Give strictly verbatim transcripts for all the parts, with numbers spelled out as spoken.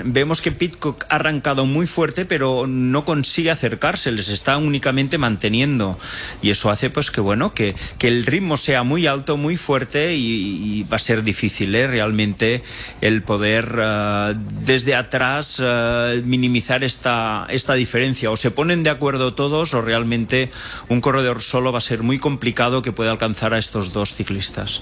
vemos que Pidcock ha arrancado muy fuerte, pero no consigue acercarse, les está únicamente manteniendo. Y eso hace pues que bueno, que, que el ritmo sea muy alto, muy fuerte, y, y va a ser difícil, ¿eh? realmente el poder uh, desde atrás uh, minimizar esta, esta diferencia. O se ponen de acuerdo todos, o realmente un corredor solo va a ser muy complicado que pueda alcanzar a estos dos ciclistas.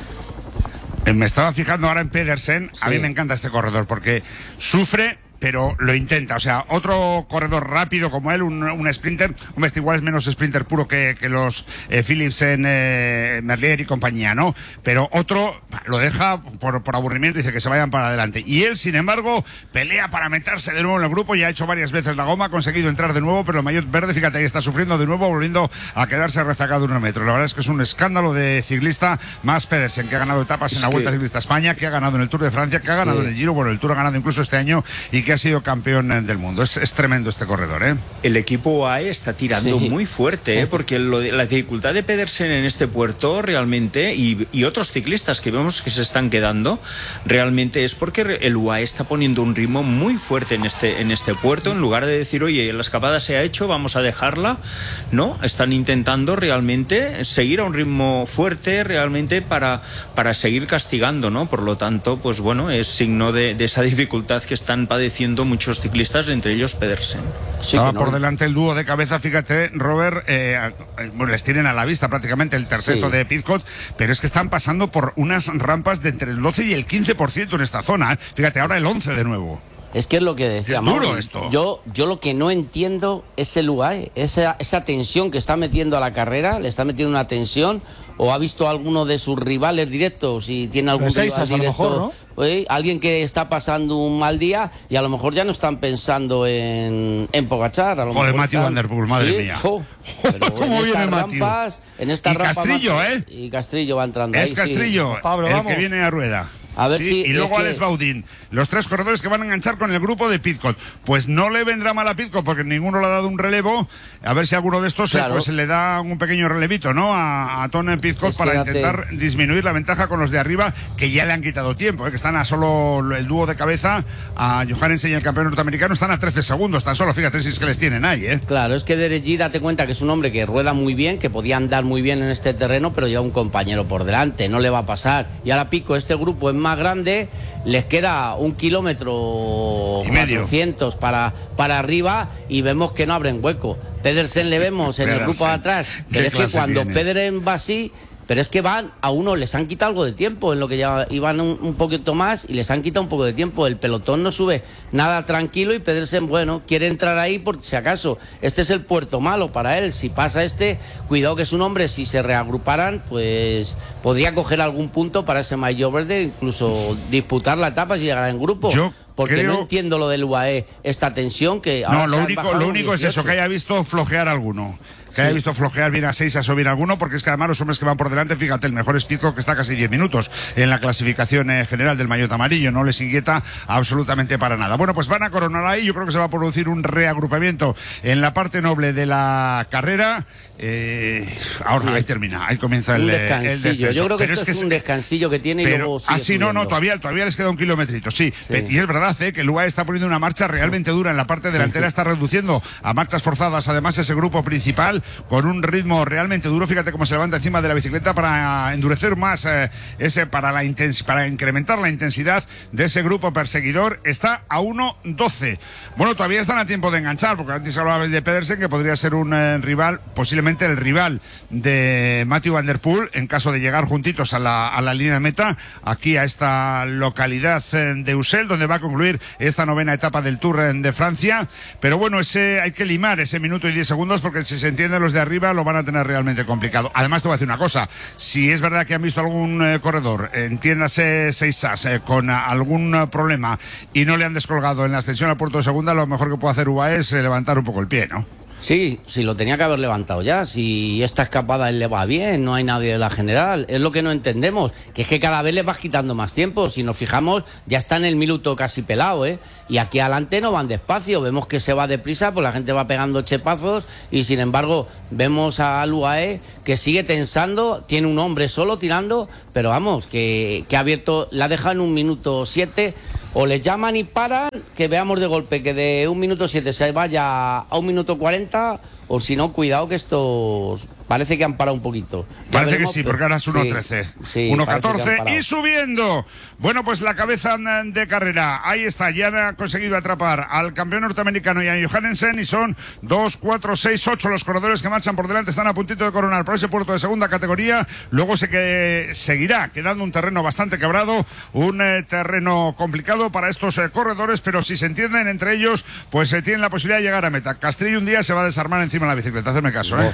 Me estaba fijando ahora en Pedersen. Sí. A mí me encanta este corredor porque sufre, pero lo intenta. O sea, otro corredor rápido como él, un, un sprinter, hombre, este igual es menos sprinter puro que, que los eh, Philipsen, eh, Merlier y compañía, ¿no? Pero otro lo deja por, por aburrimiento y dice que se vayan para adelante. Y él, sin embargo, pelea para meterse de nuevo en el grupo. Ya ha hecho varias veces la goma, ha conseguido entrar de nuevo, pero el maillot verde, fíjate, ahí está sufriendo de nuevo, volviendo a quedarse rezagado unos metros. La verdad es que es un escándalo de ciclista. Más Pedersen, que ha ganado etapas en la Vuelta Ciclista a España, que ha ganado en el Tour de Francia, que ha ganado sí. en el Giro, bueno, el Tour ha ganado incluso este año, y que ha sido campeón del mundo. Es, es tremendo este corredor, ¿eh? El equipo U A E está tirando sí. muy fuerte, ¿eh? Porque lo de, la dificultad de Pedersen en este puerto realmente, y, y otros ciclistas que vemos que se están quedando, realmente es porque el U A E está poniendo un ritmo muy fuerte en este, en este puerto. En lugar de decir, oye, la escapada se ha hecho, vamos a dejarla, no, están intentando realmente seguir a un ritmo fuerte realmente para, para seguir castigando, ¿no? Por lo tanto, pues bueno, es signo de, de esa dificultad que están padeciendo muchos ciclistas, entre ellos Pedersen. Sí, Estaba no... por delante el dúo de cabeza, fíjate, Robert, eh, bueno, les tienen a la vista prácticamente el terceto sí. de Pidcock, pero es que están pasando por unas rampas de entre el doce y el quince por ciento en esta zona, ¿eh? Fíjate, ahora el once de nuevo. Es que es lo que decíamos. Es duro esto. Yo, yo lo que no entiendo es el U A E, esa, esa tensión que está metiendo a la carrera, le está metiendo una tensión, o ha visto a alguno de sus rivales directos y tiene algún rival directo, a lo mejor, ¿no? ¿Eh? Alguien que está pasando un mal día y a lo mejor ya no están pensando en, en Pogačar. A lo Joder, mejor Matthew están... van der Poel, madre ¿Sí? mía. Oh, pero ¿Cómo viene Matthew? En esta y rampa Castrillo, va... ¿eh? Y Castrillo va entrando es ahí. Es Castrillo, sí. Pablo, el vamos. que viene a rueda. A ver sí, si y luego es Alex que... Baudin, los tres corredores que van a enganchar con el grupo de Pidcock. Pues no le vendrá mal a Pidcock porque ninguno le ha dado un relevo. A ver si alguno de estos claro. pues le da un pequeño relevito, ¿no? A, a Tony Pidcock para intentar disminuir la ventaja con los de arriba, que ya le han quitado tiempo, ¿eh? Que están a solo el dúo de cabeza, a Johansen y el campeón norteamericano, están a trece segundos tan solo. Fíjate si es que les tienen ahí, ¿eh? Claro, es que Derek Yee, date cuenta que es un hombre que rueda muy bien, que podía andar muy bien en este terreno, pero lleva un compañero por delante, no le va a pasar. Y ahora Pidcock, este grupo es más grande, les queda un kilómetro y medio cuatrocientos para, para arriba y vemos que no abren hueco. Pedersen le vemos en el grupo de atrás, pero es que cuando tiene? Pedersen va así, pero es que van a uno, les han quitado algo de tiempo, en lo que ya iban un, un poquito más y les han quitado un poco de tiempo. El pelotón no sube nada tranquilo y Pedersen, bueno, quiere entrar ahí por si acaso. Este es el puerto malo para él. Si pasa este, cuidado que es un hombre, si se reagruparan, pues podría coger algún punto para ese maillot verde, incluso disputar la etapa si llegara en grupo. Yo Porque creo... no entiendo lo del U A E, esta tensión que ahora No, lo único, lo único es eso, que haya visto flojear alguno. Que haya visto flojear bien a seis, a subir alguno, porque es que además los hombres que van por delante, fíjate, el mejor es Pidcock, que está casi diez minutos en la clasificación eh, general del maillot amarillo, no les inquieta absolutamente para nada. Bueno, pues van a coronar ahí, yo creo que se va a producir un reagrupamiento en la parte noble de la carrera. Eh, ahora sí. ahí termina, ahí comienza el, el descenso. Yo creo que pero esto es, que es un descansillo que tiene pero, y luego sigue así no, no, subiendo. todavía, todavía les queda un kilometrito, sí. sí. Y es verdad eh, que el U A E está poniendo una marcha realmente dura en la parte delantera, está reduciendo a marchas forzadas además ese grupo principal con un ritmo realmente duro. Fíjate cómo se levanta encima de la bicicleta para endurecer más eh, ese para la intens para incrementar la intensidad de ese grupo perseguidor. Está a uno doce. Bueno, todavía están a tiempo de enganchar, porque antes hablabais de Pedersen, que podría ser un eh, rival, posiblemente el rival de Matthew van der Poel en caso de llegar juntitos a la, a la línea de meta, aquí a esta localidad de Ussel, donde va a concluir esta novena etapa del Tour de Francia. Pero bueno, ese hay que limar ese minuto y diez segundos, porque si se entienden los de arriba lo van a tener realmente complicado. Además te voy a decir una cosa, si es verdad que han visto algún eh, corredor, entiéndase seis as, eh, con uh, algún uh, problema y no le han descolgado en la ascensión al puerto de segunda, lo mejor que puede hacer U A E es eh, levantar un poco el pie, ¿no? Sí, sí, lo tenía que haber levantado ya. Si esta escapada él le va bien, no hay nadie de la general. Es lo que no entendemos, que es que cada vez le vas quitando más tiempo. Si nos fijamos, ya está en el minuto casi pelado, ¿eh? Y aquí adelante no van despacio. Vemos que se va deprisa, pues la gente va pegando chepazos y sin embargo vemos al U A E que sigue tensando, tiene un hombre solo tirando, pero vamos, que, que ha abierto, la ha dejado en un minuto siete. o les llaman y paran, que veamos de golpe que de un minuto siete se vaya a un minuto cuarenta, o si no, cuidado que estos parece que han parado un poquito. Ya parece veremos, que sí, porque ahora es uno trece, sí, sí, uno catorce y subiendo. Bueno, pues la cabeza de carrera, ahí está, ya ha conseguido atrapar al campeón norteamericano Jan Johannesen, y son dos, cuatro, seis, ocho los corredores que marchan por delante, están a puntito de coronar por ese puerto de segunda categoría. Luego se que seguirá quedando un terreno bastante quebrado, un eh, terreno complicado para estos eh, corredores, pero si se entienden entre ellos, pues se eh, tienen la posibilidad de llegar a meta. Castrillo un día se va a desarmar encima de la bicicleta, hazme caso, ¿eh?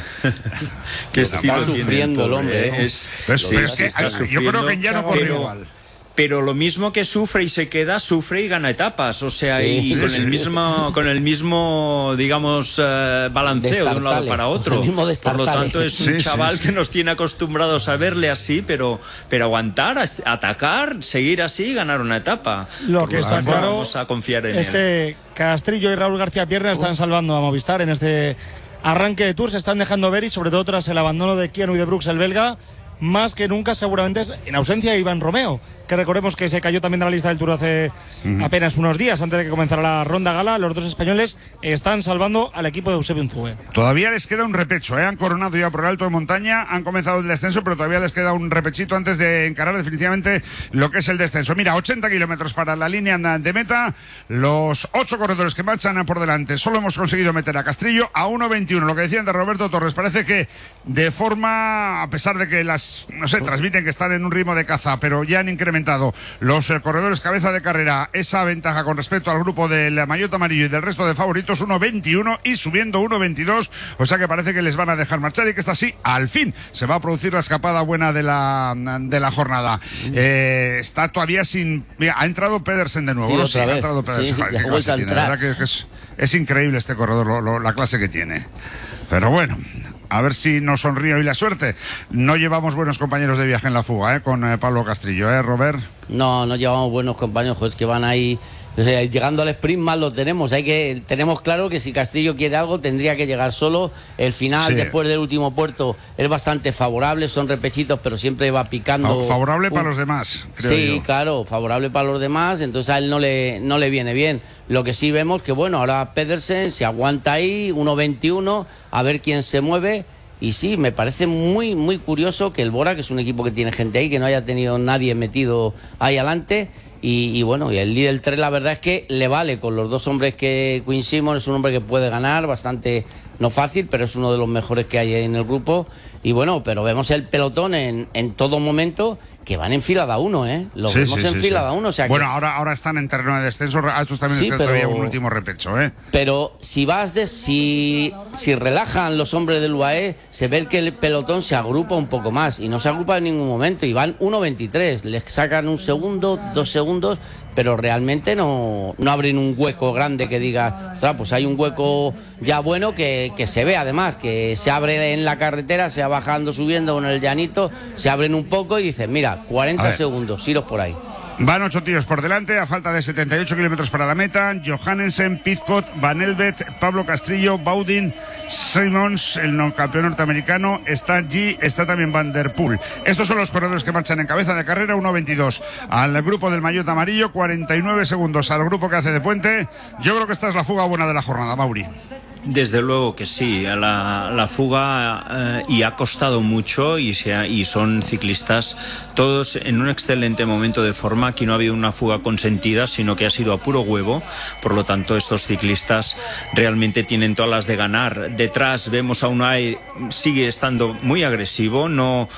Que está sufriendo el hombre, ¿eh? Es, pero, pero es que está yo creo que ya no corre pero, igual. Pero lo mismo que sufre y se queda, sufre y gana etapas, o sea, sí, y con sí, el sí. mismo, con el mismo, digamos, uh, balanceo de un lado para otro. Por lo tanto, es un sí, chaval sí, que nos tiene acostumbrados a verle así, pero, pero aguantar, atacar, seguir así y ganar una etapa. Lo Por que lo está tanto, claro vamos a confiar en es él. que Castrillo y Raúl García Pierna están salvando a Movistar en este arranque de Tour, se están dejando ver, y sobre todo tras el abandono de Keanu y de Brooks, el belga, más que nunca seguramente es en ausencia de Iván Romeo, que recordemos que se cayó también de la lista del Tour hace uh-huh. apenas unos días antes de que comenzara la ronda gala. Los dos españoles están salvando al equipo de Eusebio Unzué. Todavía les queda un repecho, ¿eh? Han coronado ya por el alto de montaña, han comenzado el descenso, pero todavía les queda un repechito antes de encarar definitivamente lo que es el descenso. Mira, ochenta kilómetros para la línea de meta, los ocho corredores que marchan por delante. Solo hemos conseguido meter a Castrillo a uno veintiuno, lo que decían de Roberto Torres. Parece que de forma, a pesar de que las, no sé, transmiten que están en un ritmo de caza, pero ya han incrementado los eh, corredores cabeza de carrera esa ventaja con respecto al grupo del maillot amarillo y del resto de favoritos, uno veintiuno y subiendo uno veintidós, o sea que parece que les van a dejar marchar y que esta sí, al fin se va a producir la escapada buena de la, de la jornada. Eh, está todavía sin... Mira, ha entrado Pedersen de nuevo, sí, ¿no? Sí, ha entrado Pedersen. Sí, ¿Qué clase tiene? La verdad que, que es, es increíble este corredor, lo, lo, la clase que tiene. Pero bueno, a ver si nos sonríe hoy la suerte. No llevamos buenos compañeros de viaje en la fuga, ¿eh? Con eh, Pablo Castrillo, ¿eh, Robert? No, no llevamos buenos compañeros, pues que van ahí, o sea, llegando al sprint mal lo tenemos. Hay que, tenemos claro que si Castrillo quiere algo tendría que llegar solo. El final, sí. después del último puerto, es bastante favorable, son repechitos, pero siempre va picando. Favorable un... para los demás, creo Sí, yo. claro, favorable para los demás, entonces a él no le, no le viene bien. Lo que sí vemos que, bueno, ahora Pedersen se aguanta ahí, uno veintiuno, a ver quién se mueve. Y sí, me parece muy, muy curioso que el Bora, que es un equipo que tiene gente ahí, que no haya tenido nadie metido ahí adelante. Y, y bueno, y el líder tres, la verdad es que le vale con los dos hombres que Quinn Simmons es un hombre que puede ganar, bastante, no fácil, pero es uno de los mejores que hay en el grupo. Y bueno, pero vemos el pelotón en, en todo momento, que van en fila de uno, ¿eh? Los sí, vemos sí, en sí, fila sí. de uno. O sea bueno, que... ahora, ahora están en terreno de descenso, a estos también sí, les queda pero... todavía un último repecho, ¿eh? Pero si vas de, si, si relajan los hombres del U A E, se ve que el pelotón se agrupa un poco más, y no se agrupa en ningún momento, y van uno veintitrés, les sacan un segundo, dos segundos, pero realmente no, no abren un hueco grande que diga, ostras, pues hay un hueco ya bueno que, que se ve además, que se abre en la carretera, se va bajando, subiendo en el llanito, se abren un poco y dicen, mira, cuarenta segundos, iros por ahí. Van ocho tíos por delante, a falta de setenta y ocho kilómetros para la meta. Johannesen, Pidcock, Van Elbert, Pablo Castrillo, Baudin, Simmons, el no campeón norteamericano, está G, está también Van der Poel. Estos son los corredores que marchan en cabeza de carrera, uno veintidós. Al grupo del maillot amarillo, cuarenta y nueve segundos. Al grupo que hace de puente, yo creo que esta es la fuga buena de la jornada, Mauri. Desde luego que sí, la, la fuga eh, y ha costado mucho y, se ha, y son ciclistas todos en un excelente momento de forma. Aquí no ha habido una fuga consentida, sino que ha sido a puro huevo. Por lo tanto, estos ciclistas realmente tienen todas las de ganar. Detrás vemos a Unai, sigue estando muy agresivo, no,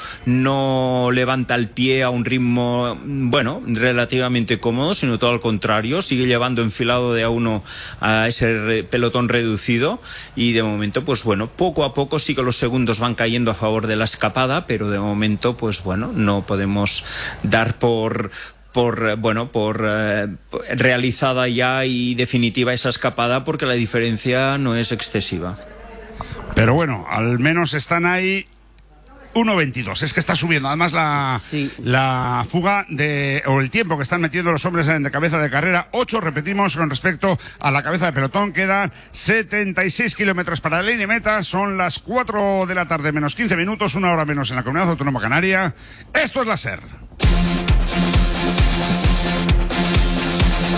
no levanta el pie a un ritmo, bueno, relativamente cómodo, sino todo al contrario, sigue llevando enfilado de a uno a ese pelotón reducido. Y de momento, pues bueno, poco a poco sí que los segundos van cayendo a favor de la escapada, pero de momento, pues bueno, no podemos dar por... por bueno por eh, realizada ya y definitiva esa escapada, porque la diferencia no es excesiva. Pero bueno, al menos están ahí. uno veintidós, es que está subiendo además la, sí. la fuga de, o el tiempo que están metiendo los hombres de cabeza de carrera. Ocho, repetimos, con respecto a la cabeza de pelotón. Quedan setenta y seis kilómetros para la línea meta. Son las cuatro de la tarde menos quince minutos, una hora menos en la Comunidad Autónoma Canaria. Esto es la SER.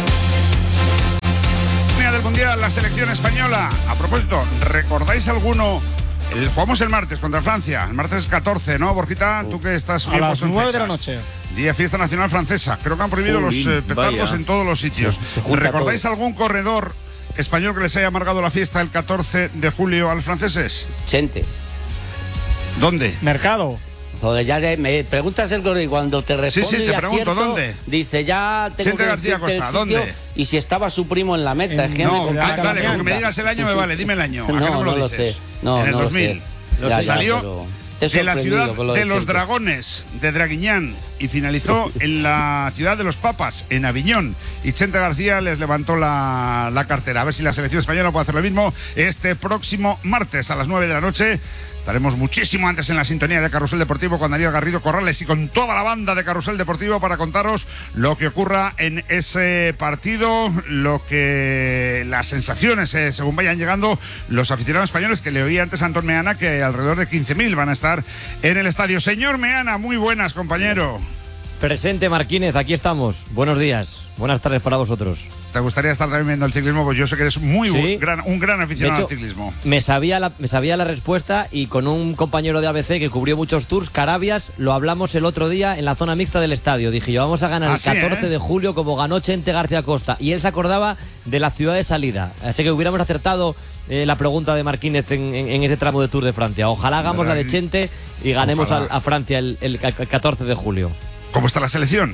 Mundial, la selección española. A propósito, ¿recordáis alguno? El, jugamos el martes contra Francia, el martes catorce, ¿no, Borjita? Tú que estás a bien las nueve de la fechas. noche. Día fiesta nacional francesa. Creo que han prohibido Jolín, los eh, petardos vaya. en todos los sitios. Se- se junta ¿Recordáis todo. algún corredor español que les haya amargado la fiesta el catorce de julio a los franceses? Chente. ¿Dónde? Mercado. Joder, ya de- me preguntas el gol y cuando te respondo sí, te y pregunto, acierto, ¿dónde? dice ya tengo Chente que García decirte el Costa, sitio ¿dónde? y si estaba su primo en la meta. En- es que No, me ah, complica vale, la con que me pregunta. digas el año me vale, dime el año. ¿A qué No, no me lo no lo dices? sé. No, en el no lo dos mil. sé. Ya, ya, Salió pero te he de la sorprendido ciudad con lo de de los Chente. Dragones, de Draguiñán, y finalizó en la ciudad de los Papas, en Aviñón. Y Chente García les levantó la, la cartera. A ver si la selección española puede hacer lo mismo este próximo martes a las nueve de la noche. Estaremos muchísimo antes en la sintonía de Carrusel Deportivo con Daniel Garrido Corrales y con toda la banda de Carrusel Deportivo para contaros lo que ocurra en ese partido, lo que las sensaciones eh, según vayan llegando los aficionados españoles, que le oí antes a Antón Meana que alrededor de quince mil van a estar en el estadio. Señor Meana, muy buenas, compañero. Presente, Marquínez, aquí estamos. Buenos días, buenas tardes para vosotros. ¿Te gustaría estar también viendo el ciclismo? Pues yo sé que eres muy Sí. bu- gran, un gran aficionado De hecho, al ciclismo. Me sabía, la, me sabía la respuesta y con un compañero de A B C que cubrió muchos tours, Carabias, lo hablamos el otro día en la zona mixta del estadio. Dije yo, vamos a ganar Ah, el sí, catorce ¿eh? de julio como ganó Chente García Costa. Y él se acordaba de la ciudad de salida. Así que hubiéramos acertado eh, la pregunta de Marquínez en, en- en ese tramo de Tour de Francia. Ojalá hagamos la de Chente y ganemos Ojalá. al- a Francia el, el ca- catorce de julio. ¿Cómo está la selección?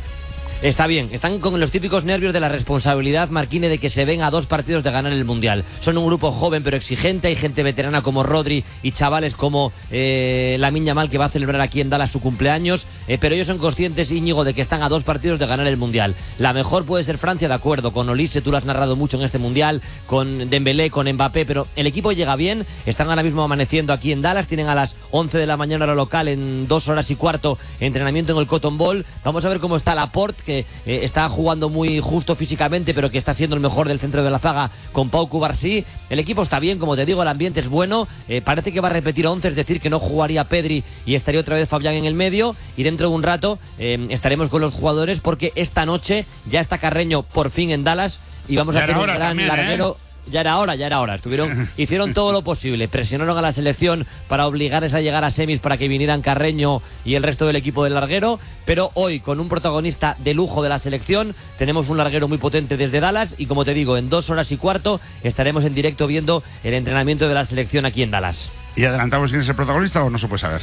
Está bien, están con los típicos nervios de la responsabilidad, Marquine, de que se ven a dos partidos de ganar el Mundial. Son un grupo joven pero exigente, hay gente veterana como Rodri y chavales como eh, Lamine Yamal, que va a celebrar aquí en Dallas su cumpleaños, eh, pero ellos son conscientes, Íñigo, de que están a dos partidos de ganar el Mundial. La mejor puede ser Francia, de acuerdo, con Olise, tú lo has narrado mucho en este Mundial, con Dembélé, con Mbappé, pero el equipo llega bien, están ahora mismo amaneciendo aquí en Dallas, tienen a las once de la mañana hora local, en dos horas y cuarto, entrenamiento en el Cotton Bowl. Vamos a ver cómo está Laporte, que eh, está jugando muy justo físicamente, pero que está siendo el mejor del centro de la zaga con Pau Cubarsí. El equipo está bien, como te digo, el ambiente es bueno. Eh, parece que va a repetir once, es decir, que no jugaría Pedri y estaría otra vez Fabián en el medio. Y dentro de un rato eh, estaremos con los jugadores porque esta noche ya está Carreño por fin en Dallas y vamos Ya a era hacer un hora gran también, ¿eh? larguero. Ya era hora, ya era hora. Estuvieron, hicieron todo lo posible. Presionaron a la selección para obligarles a llegar a semis para que vinieran Carreño y el resto del equipo del larguero. Pero hoy, con un protagonista de lujo de la selección, tenemos un larguero muy potente desde Dallas. Y como te digo, en dos horas y cuarto estaremos en directo viendo el entrenamiento de la selección aquí en Dallas. ¿Y adelantamos quién es el protagonista o no se puede saber?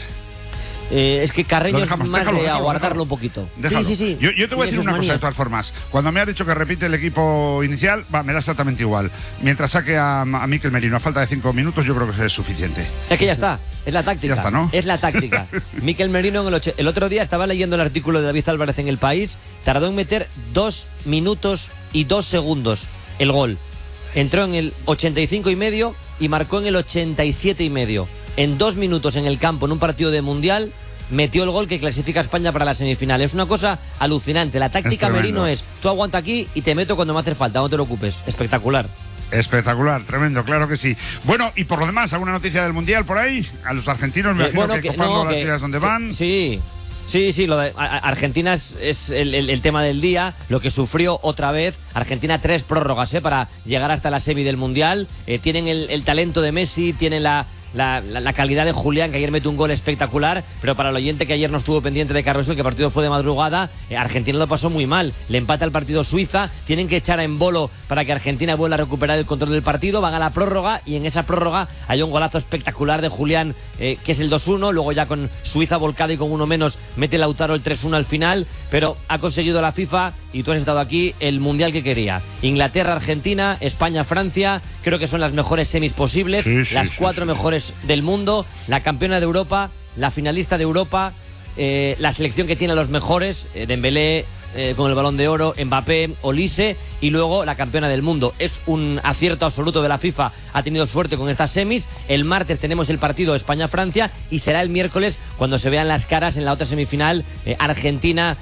Eh, es que Carreño Lo dejamos, es más déjalo, de déjalo, aguardarlo déjalo. un poquito. Déjalo. Sí, sí, sí. Yo, yo te voy a Tiene decir sus una cosa manías. de todas formas. Cuando me ha dicho que repite el equipo inicial, va, me da exactamente igual. Mientras saque a, a Mikel Merino a falta de cinco minutos, yo creo que es suficiente. Es que ya está, es la táctica. Ya está, ¿no? Es la táctica. Mikel Merino, en el, ocho- el otro día estaba leyendo el artículo de David Álvarez en El País, tardó en meter dos minutos y dos segundos el gol. Entró en el ochenta y cinco y medio y marcó en el ochenta y siete y medio. En dos minutos en el campo, en un partido de Mundial, metió el gol que clasifica a España para la semifinal. Es una cosa alucinante. La táctica Es tremendo. Merino es, tú aguanta aquí y te meto cuando me hace falta, no te preocupes. Espectacular. Espectacular, tremendo, claro que sí. Bueno, y por lo demás, ¿alguna noticia del Mundial por ahí? A los argentinos me Eh, imagino bueno, que, que- copando no, las que- ciudades donde que- van. Sí, sí, sí. Lo de a- a- Argentina es, es el, el- el tema del día. Lo que sufrió otra vez. Argentina tres prórrogas eh, para llegar hasta la semi del Mundial. Eh, tienen el, el talento de Messi, tienen la, la, la- la calidad de Julián, que ayer metió un gol espectacular. Pero para el oyente que ayer no estuvo pendiente de Carlos, que el partido fue de madrugada, eh, Argentina lo pasó muy mal. Le empata el partido Suiza. Tienen que echar a Embolo para que Argentina vuelva a recuperar el control del partido. Van a la prórroga y en esa prórroga hay un golazo espectacular de Julián, eh, que es el dos uno. Luego ya con Suiza volcada y con uno menos mete Lautaro el tres uno al final. Pero ha conseguido la FIFA, y tú has estado aquí, el Mundial que quería. Inglaterra, Argentina, España, Francia. Creo que son las mejores semis posibles. Sí, sí, las sí, cuatro sí. mejores del mundo. La campeona de Europa, la finalista de Europa, eh, la selección que tiene a los mejores, eh, Dembélé eh, con el Balón de Oro, Mbappé, Olise, y luego la campeona del mundo. Es un acierto absoluto de la FIFA, ha tenido suerte con estas semis. El martes tenemos el partido España-Francia y será el miércoles cuando se vean las caras en la otra semifinal, eh, Argentina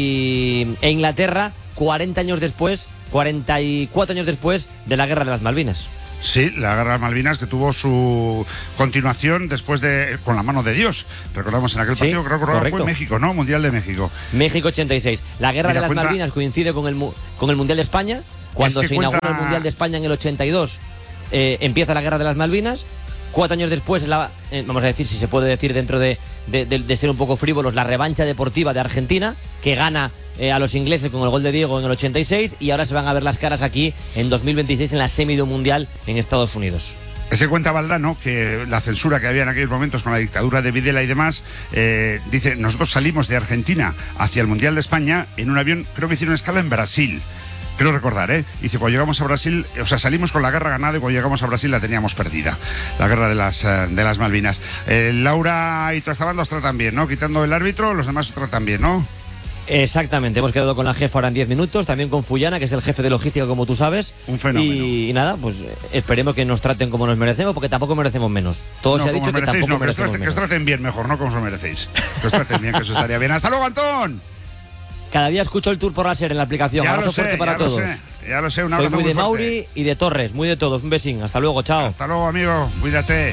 y, e Inglaterra, cuarenta años después, cuarenta y cuatro años después de la Guerra de las Malvinas. Sí, la guerra de Malvinas, que tuvo su continuación después de con la mano de Dios. Recordamos en aquel Sí, partido, creo que fue correcto. en México, ¿no? Mundial de México. México ochenta y seis. La Guerra Mira, de las cuenta- Malvinas coincide con el, mu- con el Mundial de España. Cuando Es que se cuenta- inaugura el Mundial de España en el ochenta y dos, eh, empieza la Guerra de las Malvinas. Cuatro años después, la, eh, vamos a decir, si se puede decir dentro de, de, de, de ser un poco frívolos, la revancha deportiva de Argentina, que gana eh, a los ingleses con el gol de Diego en el ochenta y seis, y ahora se van a ver las caras aquí en dos mil veintiséis en la semi de un Mundial en Estados Unidos. Se cuenta Valdano que la censura que había en aquellos momentos con la dictadura de Videla y demás, eh, dice, nosotros salimos de Argentina hacia el Mundial de España en un avión, creo que hicieron escala en Brasil. Creo recordar, ¿eh? Dice, cuando llegamos a Brasil, o sea, salimos con la guerra ganada y cuando llegamos a Brasil la teníamos perdida. La guerra de las, eh, de las Malvinas. Eh, Laura y Trastabando os tratan bien, ¿no? Quitando el árbitro, los demás os tratan bien, ¿no? Exactamente, hemos quedado con la jefa ahora en diez minutos, también con Fullana, que es el jefe de logística, como tú sabes. Un fenómeno. Y, y nada, pues esperemos que nos traten como nos merecemos, porque tampoco merecemos menos. Todo No, se ha como dicho que merecéis, tampoco no, que os, merecemos traten, que os menos. traten bien mejor, no como os lo merecéis. Que os traten bien, que eso estaría bien. ¡Hasta luego, Antón! Cada día escucho el Tour por láser en la aplicación. Ya Abrazo lo sé, fuerte para ya lo todos. sé, ya lo sé, un Soy abrazo muy de fuerte. Mauri y de Torres, muy de todos. Un besín, hasta luego, chao. Hasta luego, amigo, cuídate.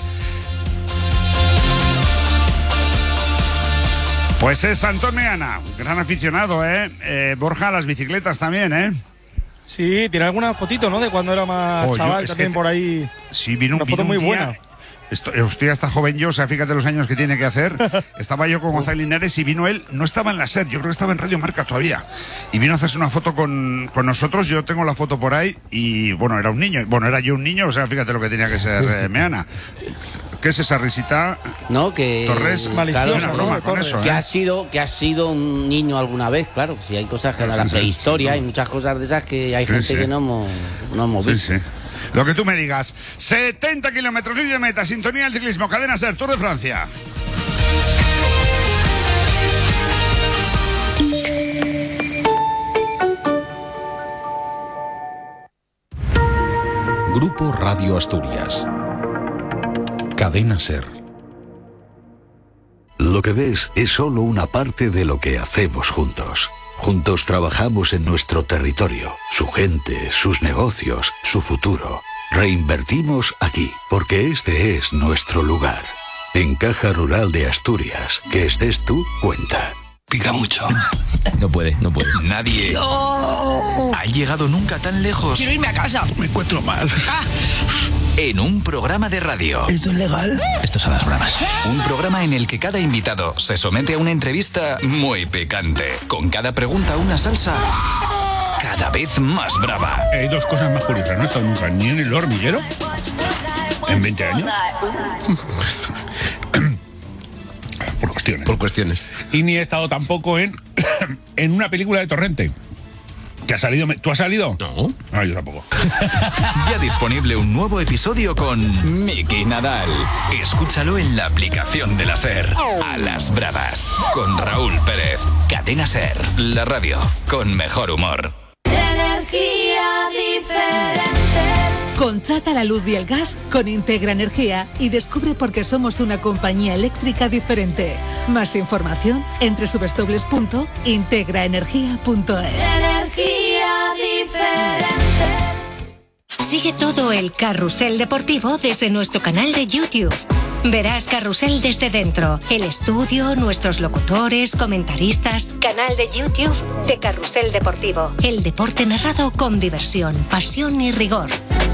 Pues es Antón Meana, gran aficionado, ¿eh? ¿eh? Borja, a las bicicletas también, ¿eh? Sí, tiene alguna fotito, ¿no? De cuando era más Oh, yo- chaval, es también que- por ahí. Sí, vino, Una vino foto un muy día- buena. Esto, estoy hasta joven yo, o sea, fíjate los años que tiene que hacer. Estaba yo con Gonzalo Linares y vino él, no estaba en la SER, yo creo que estaba en Radio Marca todavía. Y vino a hacerse una foto con, con nosotros, yo tengo la foto por ahí y bueno, era un niño, bueno, era yo un niño, o sea, fíjate lo que tenía que ser eh, Meana. ¿Qué es esa risita? No, que Torres, malicioso, una broma ¿no? con Torres. eso, que ¿eh? ha sido que ha sido un niño alguna vez, claro. Si hay cosas que de la prehistoria, hay muchas cosas de esas que hay Sí, gente sí. que no hemos, no hemos Sí, visto. sí. Lo que tú me digas. setenta kilómetros, línea de meta, sintonía del ciclismo, cadena SER, Tour de Francia. Grupo Radio Asturias. Cadena SER. Lo que ves es solo una parte de lo que hacemos juntos. Juntos trabajamos en nuestro territorio, su gente, sus negocios, su futuro. Reinvertimos aquí, porque este es nuestro lugar. En Caja Rural de Asturias, que estés tú, cuenta. Pica mucho. No puede, no puede. Nadie ha llegado nunca tan lejos. Quiero irme a casa. Me encuentro mal. En un programa de radio. ¿Esto es legal? Esto son las bravas. Un programa en el que cada invitado se somete a una entrevista muy picante. Con cada pregunta una salsa cada vez más brava. Hay dos cosas más curiosas, no he estado nunca ni en el hormiguero en veinte años. Por cuestiones. Por cuestiones. Y ni he estado tampoco en, en una película de Torrente. ¿Que ha salido? ¿Tú has salido? No. Ah, yo tampoco. Ya disponible un nuevo episodio con Miki Nadal. Escúchalo en la aplicación de la SER. A las bravas. Con Raúl Pérez. Cadena SER. La radio con mejor humor. Energía diferente. Contrata la luz y el gas con Integra Energía y descubre por qué somos una compañía eléctrica diferente. Más información en doble u doble u doble u punto integra energía punto es. Energía diferente. Sigue todo el carrusel deportivo desde nuestro canal de YouTube. Verás Carrusel desde dentro, el estudio, nuestros locutores, comentaristas. Canal de YouTube de Carrusel Deportivo. El deporte narrado con diversión, pasión y rigor.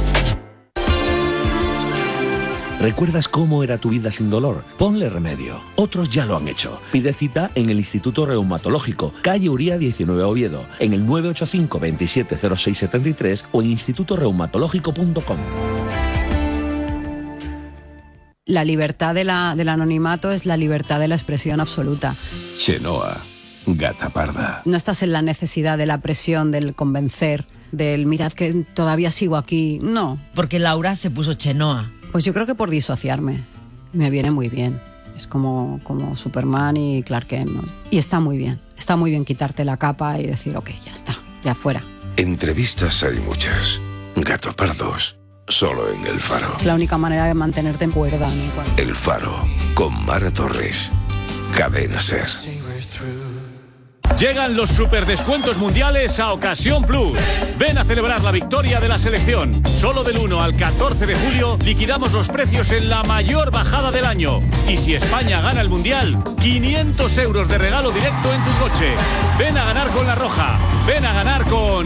¿Recuerdas cómo era tu vida sin dolor? Ponle remedio. Otros ya lo han hecho. Pide cita en el Instituto Reumatológico, calle Uría diecinueve Oviedo, en el nueve ocho cinco, veintisiete cero seis setenta y tres o en instituto reumatológico punto com. La libertad de la, del anonimato es la libertad de la expresión absoluta. Chenoa, gata parda. No estás en la necesidad de la presión, del convencer, del mirad que todavía sigo aquí. No. Porque Laura se puso Chenoa. Pues yo creo que por disociarme. Me viene muy bien. Es como, como Superman y Clark Kent, ¿no? Y está muy bien. Está muy bien quitarte la capa y decir, ok, ya está, ya fuera. Entrevistas hay muchas. Gato pardos, solo en El Faro. Es la única manera de mantenerte en cuerda, ¿no? El Faro, con Mara Torres. Cadena SER. Llegan los superdescuentos mundiales a Ocasión Plus. Ven a celebrar la victoria de la selección. Solo del uno al catorce de julio liquidamos los precios en la mayor bajada del año. Y si España gana el mundial, quinientos euros de regalo directo en tu coche. Ven a ganar con La Roja. Ven a ganar con